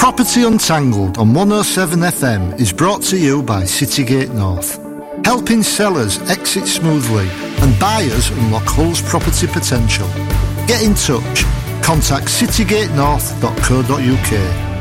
Property Untangled on 107 FM is brought to you by Citygate North, helping sellers exit smoothly and buyers unlock Hull's property potential. Get in touch. Contact citygatenorth.co.uk.